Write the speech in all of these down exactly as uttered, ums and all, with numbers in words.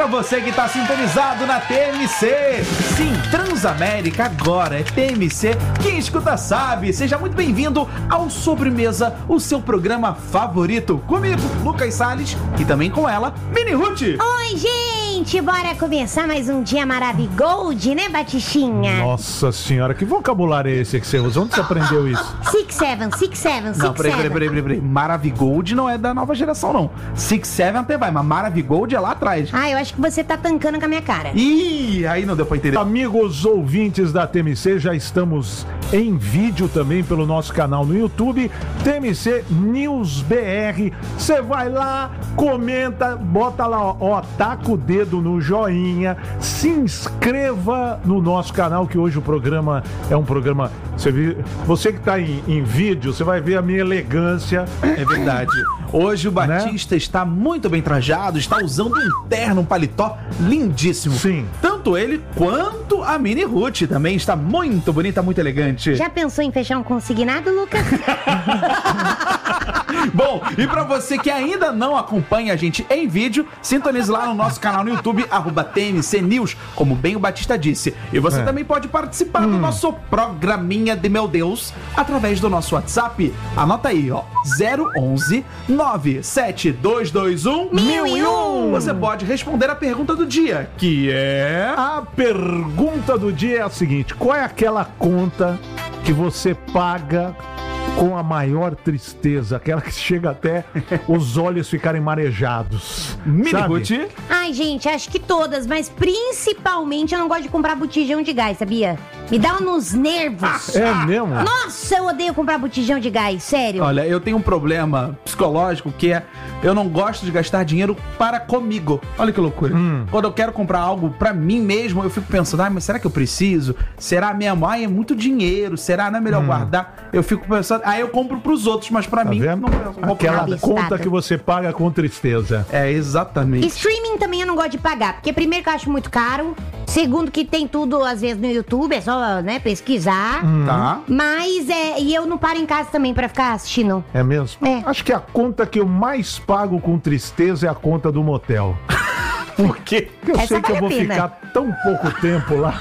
Pra você que tá sintonizado na T M C. Sim, Transamérica agora é T M C. Quem escuta sabe. Seja muito bem-vindo ao Sobremesa, o seu programa favorito. Comigo, Lucas Salles, e também com ela, Mini Ruth. Oi, gente! Bora começar mais um dia maravigold, né, Batichinha? Nossa senhora, que vocabulário é esse que você usa? Onde você aprendeu isso? Six Seven, Six Seven, Six Não, peraí, Seven. peraí, peraí, peraí. Maravigold não é da nova geração, não. Six Seven até vai, mas Maravigold é lá atrás. Ah, eu acho que você tá tancando com a minha cara. Ih, aí não deu pra entender. Amigos ouvintes da T M C, já estamos em vídeo também pelo nosso canal no YouTube, T M C News B R. Você vai lá, comenta, bota lá, ó, ó, taca o dedo no joinha, se inscreva no nosso canal, que hoje o programa é um programa... Você, vê, você que tá em, em vídeo, você vai ver a minha elegância. É verdade. Hoje o Batista Né? está muito bem trajado, está usando um terno, um paletó lindíssimo. Sim. Tanto ele quanto a Mini Ruth também está muito bonita, muito elegante. Já pensou em fechar um consignado, Lucas? Bom, e pra você que ainda não acompanha a gente em vídeo, sintonize lá no nosso canal no YouTube, arroba T M C News, como bem o Batista disse. E você É. também pode participar do nosso programinha de meu Deus, através do nosso WhatsApp. Anota aí, ó, zero onze, nove sete dois dois um, mil e um. Você pode responder a pergunta do dia, que é... A pergunta do dia é a seguinte: qual é aquela conta que você paga com a maior tristeza, aquela que chega até os olhos ficarem marejados? Mini sabe? Ruth? Ai, gente, acho que todas, mas principalmente eu não gosto de comprar botijão de gás, sabia? Me dá nos nervos. É mesmo? Nossa, eu odeio comprar botijão de gás, sério. Olha, eu tenho um problema psicológico que é eu não gosto de gastar dinheiro para comigo. Olha que loucura. Hum. Quando eu quero comprar algo pra mim mesmo, eu fico pensando, ah, mas será que eu preciso? Será mesmo? Ai, é muito dinheiro. Será? Não é melhor guardar? Eu fico pensando, aí eu compro pros outros, mas pra Tá mim vendo? não eu não vou Aquela nada. Abistada. conta que você paga com tristeza. É, exatamente. Streaming também eu não gosto de pagar, porque primeiro que eu acho muito caro, segundo que tem tudo às vezes no YouTube, é só, né, pesquisar. Tá? Mas é, e eu não paro em casa também pra ficar assistindo. É mesmo? É. Acho que a conta que eu mais pago com tristeza é a conta do motel. Por quê? Eu Essa sei que eu vale vou a pena. ficar tão pouco tempo lá.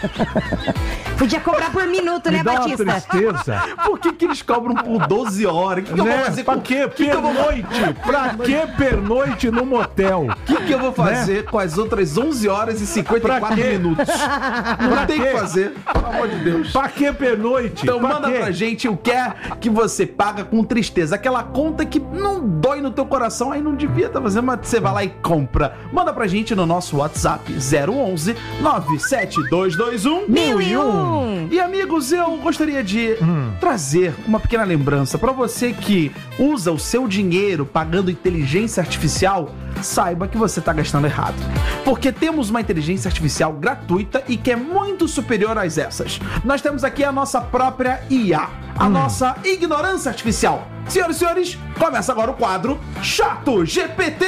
Podia cobrar por minuto, Me né, dá uma Batista? tristeza. Por que, que eles cobram por doze horas? O que, que eu vou Né? fazer Pra com que que que eu vou- pernoite? Pra que pernoite no motel? O que, que eu vou fazer com as outras onze horas e cinquenta e quatro Pra quê? minutos? Não Pra tem o que quê? fazer, pelo amor de Deus. Pra que pernoite? Então pra manda quê? pra gente o que é que você paga com tristeza. Aquela conta que não dói no teu coração, aí não devia estar fazendo, mas você vai lá e compra. Manda pra gente no nosso WhatsApp zero onze, nove sete dois dois um, Mil e um. E amigos, eu gostaria de Hum. trazer uma pequena lembrança pra você que usa o seu dinheiro pagando inteligência artificial. Saiba que você tá gastando errado. Porque temos uma inteligência artificial gratuita e que é muito superior às essas. Nós temos aqui a nossa própria I A, a nossa ignorância artificial. Senhoras e senhores, começa agora o quadro Chato G P T.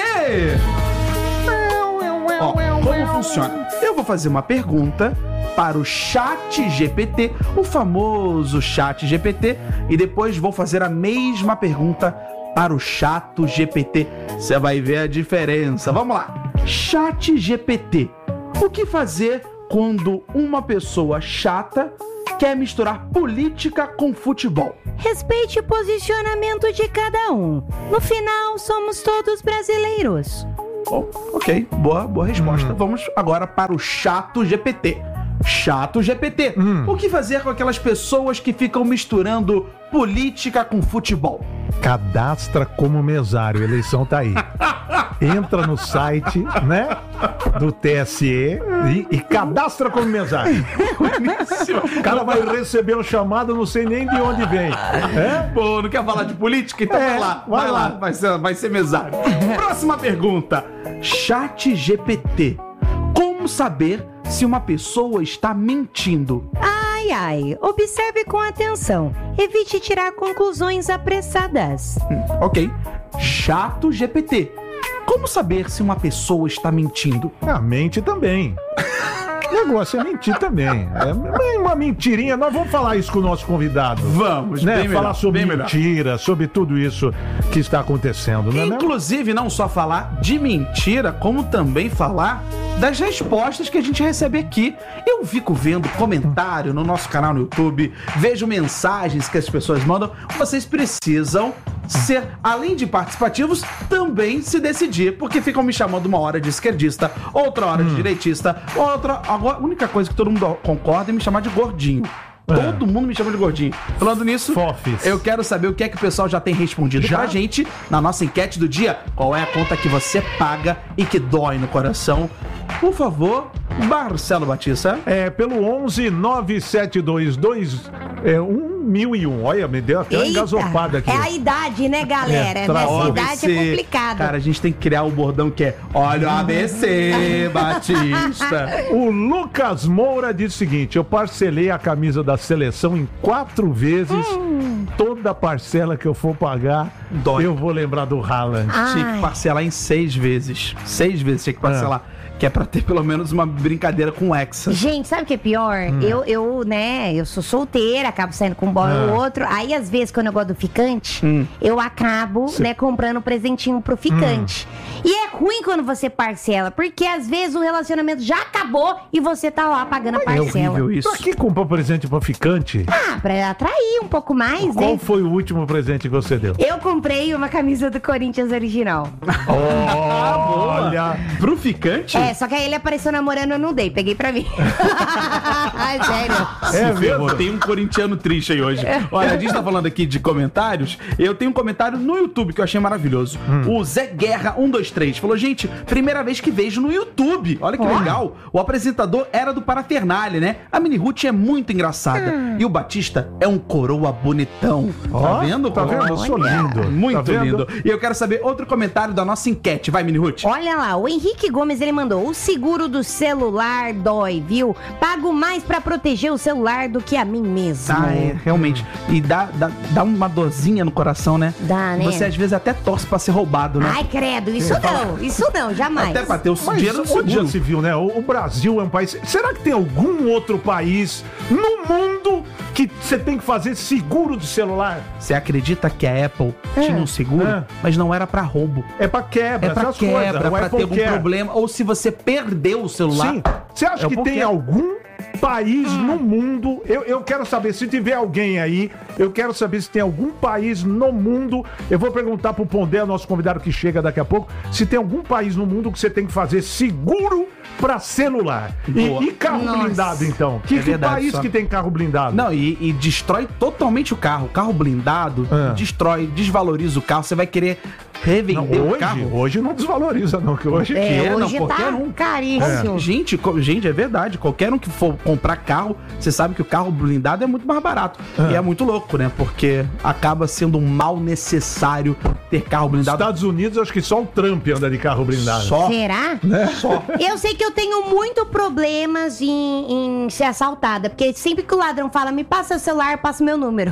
Ó, como funciona? Eu vou fazer uma pergunta para o Chat G P T, o famoso Chat G P T, e depois vou fazer a mesma pergunta para o Chato G P T. Você vai ver a diferença. Vamos lá. Chat G P T. O que fazer quando uma pessoa chata quer misturar política com futebol? Respeite o posicionamento de cada um. No final, somos todos brasileiros. Bom, ok, boa, boa resposta. Vamos agora para o Chato G P T. Chato G P T. Hum. O que fazer com aquelas pessoas que ficam misturando política com futebol? Cadastra como mesário, a eleição tá aí. Entra no site, né, do T S E e, e cadastra como mesário. O cara vai receber um chamado, não sei nem de onde vem. É? Pô, não quer falar de política? Então É, vai lá, vai, vai lá, lá. vai ser, vai ser mesário. Próxima pergunta. Chat G P T. Como saber se uma pessoa está mentindo? Ai, ai, observe com atenção. Evite tirar conclusões apressadas. Ok. Chato G P T. Como saber se uma pessoa está mentindo? A mente também. negócio é mentir também. É uma mentirinha. Nós vamos falar isso com o nosso convidado. Vamos, né? bem Falar melhor, sobre bem mentira, melhor. sobre tudo isso que está acontecendo, né? Inclusive, não só falar de mentira, como também falar das respostas que a gente recebe aqui. Eu fico vendo comentário no nosso canal no YouTube, vejo mensagens que as pessoas mandam. Vocês precisam ser, além de participativos, também se decidir, porque ficam me chamando uma hora de esquerdista, outra hora hum. de direitista, outra... Agora, a única coisa que todo mundo concorda é me chamar de gordinho. É. Todo mundo me chama de gordinho. Falando nisso, Fofis. eu quero saber o que é que o pessoal já tem respondido já? pra gente na nossa enquete do dia. Qual é a conta que você paga e que dói no coração? Por favor, Marcelo Batista. É, pelo onze nove sete dois dois é, um mil e um. Olha, me deu até uma engasopada aqui. É a idade, né, galera? É, Nessa idade é complicado. Cara, a gente tem que criar o um bordão que é: olha o A B C, Batista. O Lucas Moura diz o seguinte: eu parcelei a camisa da seleção em quatro vezes. Hum. Toda parcela que eu for pagar, Dói. eu vou lembrar do Haaland. Tinha que parcelar em seis vezes. Seis vezes tinha que parcelar. Ah. Que é pra ter pelo menos uma brincadeira com o Hexa. Gente, sabe o que é pior? Hum. Eu, eu, né, eu sou solteira, acabo saindo com um boy ou ah. outro. Aí, às vezes, quando eu gosto do ficante, hum. eu acabo, Cê... né, comprando um presentinho pro ficante. Hum. E é ruim quando você parcela, porque às vezes o relacionamento já acabou e você tá lá pagando a parcela. É horrível isso. Pra que comprar presente pra ficante? Ah, pra atrair um pouco mais, Qual né? Qual foi o último presente que você deu? Eu comprei uma camisa do Corinthians original. Olha! Pro ficante? É, só que aí ele apareceu namorando, eu não dei, peguei pra mim. Sério. É mesmo? Tem um corintiano triste aí hoje. Olha, a gente tá falando aqui de comentários. Eu tenho um comentário no YouTube que eu achei maravilhoso. Hum. O Zé Guerra um dois três falou: gente, primeira vez que vejo no YouTube. Olha que oh. legal. O apresentador era do Parafernália, né? A Mini Ruth é muito engraçada. Hum. E o Batista é um coroa bonitão. Oh, tá vendo? Tá vendo? Eu sou lindo. Muito tá lindo. E eu quero saber outro comentário da nossa enquete. Vai, Mini Ruth. Olha lá, o Henrique Gomes, ele mandou: o seguro do celular dói, viu? Pago mais pra proteger o celular do que a mim mesmo. Ah, é, realmente. E dá, dá, dá uma dorzinha no coração, né? Dá, né? Você às vezes até torce pra ser roubado, né? Ai, credo, isso não, isso não, jamais. Até pra ter o Mas dinheiro onde já se viu, né? O, o Brasil é um país... Será que tem algum outro país no mundo que você tem que fazer seguro de celular? Você acredita que a Apple é. tinha um seguro, é. mas não era pra roubo? É pra quebra, é pra quebra, pra ter algum quer. problema. Ou se você perdeu o celular. Sim. Você acha é que tem quer. algum país hum. no mundo, eu, eu quero saber, se tiver alguém aí, eu quero saber se tem algum país no mundo, eu vou perguntar pro Pondé, nosso convidado que chega daqui a pouco, se tem algum país no mundo que você tem que fazer seguro pra celular. E, e carro Nossa. blindado, então? Que, é que verdade, país só. que tem carro blindado? Não, e, e destrói totalmente o carro. O carro blindado é. destrói, desvaloriza o carro. Você vai querer revender não, o hoje, carro. Hoje não desvaloriza, não, que hoje é, é, hoje não, tá qualquer um. caríssimo. É. Gente, gente, é verdade. Qualquer um que for comprar carro, você sabe que o carro blindado é muito mais barato. É. E é muito louco, né? Porque acaba sendo um mal necessário ter carro blindado. Nos Estados Unidos, acho que só o Trump anda de carro blindado. Só. Será? Né? Só. Eu sei que eu tenho muito problemas em, em ser assaltada, porque sempre que o ladrão fala, me passa o celular, passa o meu número.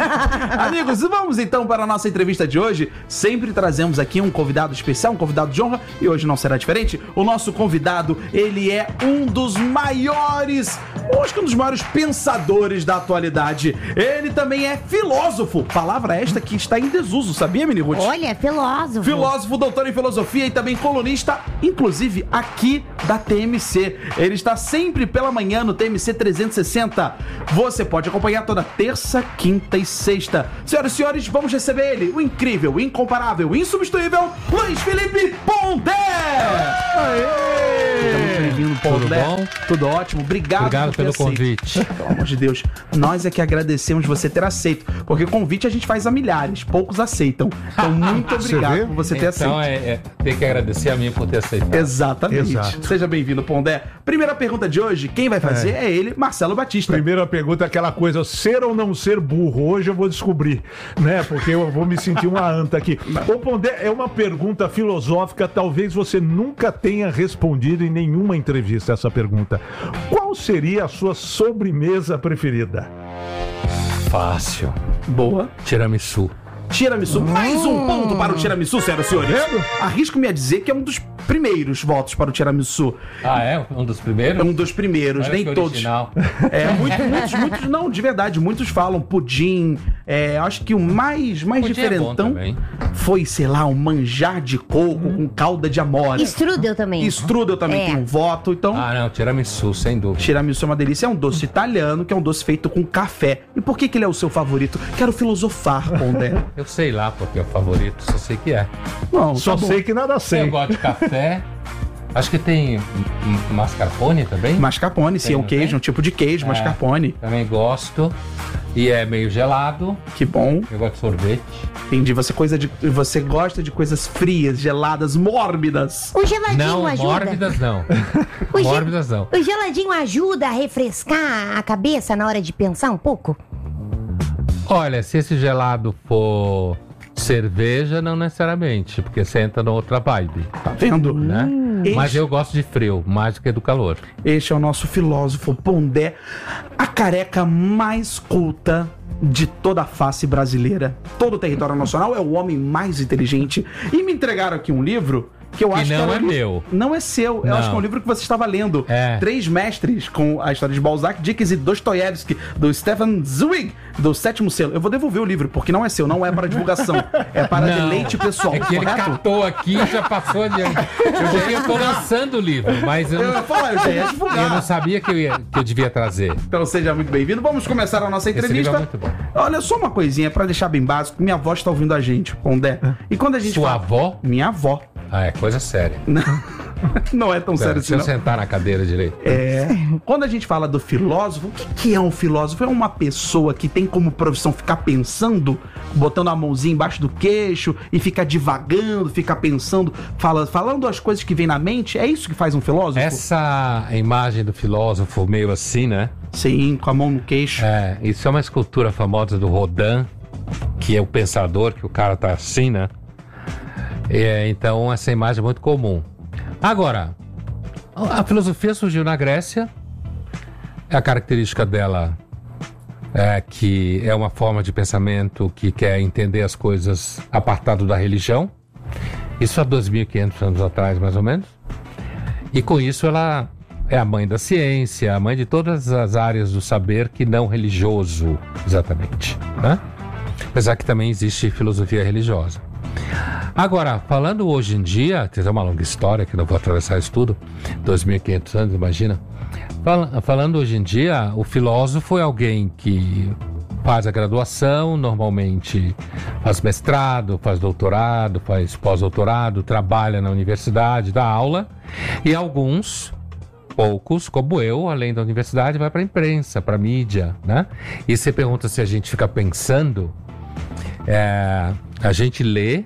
Amigos, vamos então para a nossa entrevista de hoje. Sempre trazemos aqui um convidado especial, um convidado de honra, e hoje não será diferente. O nosso convidado, ele é um dos maiores, acho que um dos maiores pensadores da atualidade. Ele também é filósofo, palavra esta que está em desuso, sabia, Mini Ruth? Olha, filósofo. Filósofo, doutor em filosofia e também colunista, inclusive aqui da T M C. Ele está sempre pela manhã no T M C trezentos e sessenta. Você pode acompanhar toda terça, quinta e sexta. Senhoras e senhores, vamos receber ele, o incrível, incomparável, insubstituível, Luiz Felipe Pondé! Aê! Bem-vindo, Pondé. Tudo bom? Tudo ótimo. Obrigado, Obrigado pelo aceito. convite. Pelo amor de Deus, nós é que agradecemos você ter aceito, porque convite a gente faz a milhares, poucos aceitam. Então, muito obrigado você por você ter então, aceito. Então, é, é, tem que agradecer a mim por ter aceitado. Exatamente. Exato. Seja bem-vindo, Pondé. Primeira pergunta de hoje, quem vai fazer é, é ele, Marcelo Batista. Primeira pergunta é aquela coisa, ser ou não ser burro? Hoje eu vou descobrir, né? Porque eu vou me sentir uma anta aqui. Ô, Pondé, é uma pergunta filosófica, talvez você nunca tenha respondido em nenhuma entrevista essa pergunta. Qual seria a sua sobremesa preferida? Fácil. Boa. Tiramisu. Tiramisu. Mais um ponto para o tiramisu, senhoras e senhores. Arrisco-me a dizer que é um dos primeiros votos para o tiramisu. Ah, é? Um dos primeiros? É um dos primeiros, Olha nem que todos. original. É, muito- muitos, muitos, não, de verdade, muitos falam pudim. É, acho que o mais, mais Pudim é bom diferentão também. foi, sei lá, um manjar de coco com calda de amora. Strudel também. Strudel também É. tem um voto, então... Ah, não, tiramisu, sem dúvida. Tiramisu é uma delícia, é um doce italiano, que é um doce feito com café. E por que, que ele é o seu favorito? Quero filosofar, Pondé. Eu sei lá porque é o favorito, só sei que é. Não, Só tá bom. sei que nada sei. Eu gosto de café. Acho que tem m- m- mascarpone também. Mascarpone, sim, Tem, é um não queijo, tem? um tipo de queijo, É. mascarpone. Também gosto. E é meio gelado. Que bom. Eu gosto de sorvete. Entendi. Você, coisa de, você gosta de coisas frias, geladas, mórbidas. O geladinho Não, ajuda. mórbidas não. O ge- Mórbidas não. O geladinho ajuda a refrescar a cabeça na hora de pensar um pouco? Olha, se esse gelado for cerveja, não necessariamente, porque você entra numa outra vibe, Tá vendo? né? Este, Mas eu gosto de frio, mais do que do calor. este é o nosso filósofo Pondé, a careca mais culta de toda a face brasileira. Todo o território nacional é o homem mais inteligente. E me entregaram aqui um livro que eu Que acho que não era é um livro- meu. Não é seu. Eu Não. acho que é um livro que você estava lendo. É. Três mestres com a história de Balzac, Dickens e Dostoiévski, do Stefan Zweig, do Sétimo Selo. Eu vou devolver o livro, porque não é seu, não é para divulgação. É para Não. deleite pessoal, É que ele correto? catou aqui e já passou adiante. Porque eu tô lançando o livro, mas eu Eu ia não, falar, eu já ia divulgar. eu não sabia que eu, ia, que eu devia trazer. Então seja muito bem-vindo. Vamos começar a nossa Esse livro entrevista. é muito bom. Olha, só uma coisinha pra deixar bem básico. Minha avó está ouvindo a gente, Pondé. E quando a gente Sua fala... avó? Minha avó. Ah, é coisa séria. Não, não é tão sério Deixa assim, eu não. sentar na cadeira direito. É. Quando a gente fala do filósofo, o que, que é um filósofo? É uma pessoa que tem como profissão ficar pensando, botando a mãozinha embaixo do queixo e ficar divagando, ficar pensando, fala, falando as coisas que vem na mente? É isso que faz um filósofo? Essa imagem do filósofo meio assim, né? Sim, com a mão no queixo. É, isso é uma escultura famosa do Rodin, que é o pensador, que o cara tá assim, né? É, então essa imagem é muito comum. Agora, a filosofia surgiu na Grécia. A característica dela é que é uma forma de pensamento que quer entender as coisas apartado da religião. Isso há dois mil e quinhentos anos atrás, mais ou menos. E com isso ela é a mãe da ciência, a mãe de todas as áreas do saber que não religioso, exatamente, né? Apesar que também existe filosofia religiosa. Agora, falando hoje em dia, tem uma longa história que não vou atravessar isso tudo, dois mil e quinhentos anos, imagina. Fal- falando hoje em dia, o filósofo é alguém que faz a graduação, normalmente faz mestrado, faz doutorado, faz pós-doutorado, trabalha na universidade, dá aula, e alguns, poucos, como eu, além da universidade, vai para a imprensa, para a mídia, né? E você pergunta se a gente fica pensando, é, a gente lê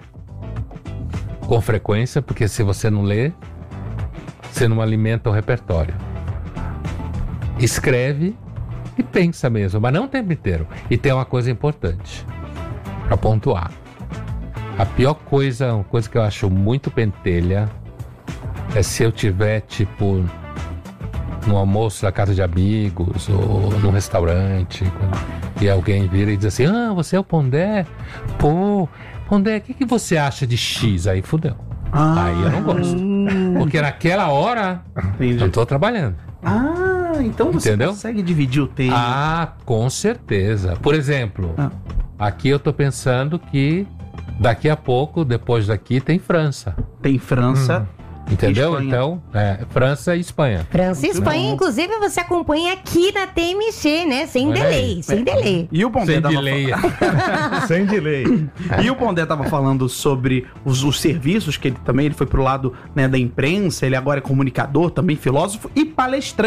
com frequência, porque se você não lê, você não alimenta o repertório. Escreve e pensa mesmo, mas não o tempo inteiro. E tem uma coisa importante para pontuar. A pior coisa, uma coisa que eu acho muito pentelha, é se eu tiver, tipo, no almoço da casa de amigos ou num restaurante, quando- e alguém vira e diz assim: ah, você é o Pondé? Pô, Pondé, o que, que você acha de X? Aí fudeu. Ah. Aí eu não gosto. Porque naquela hora Entendi. eu tô trabalhando. Ah, então você Entendeu? consegue dividir o tempo. Ah, com certeza. Por exemplo, Ah. aqui eu tô pensando que daqui a pouco, depois daqui, tem França. Tem França. Entendeu? Espanha. Então, é, França e Espanha. França e Muito Espanha, bom. inclusive, você acompanha aqui na T M C, né? Sem Olha delay, aí. sem delay. E o Pondé Sem tava delay. Sem delay. E o Pondé tava falando sobre os, os serviços, que ele também ele foi pro lado, né, da imprensa, ele agora é comunicador, também filósofo e palestrante.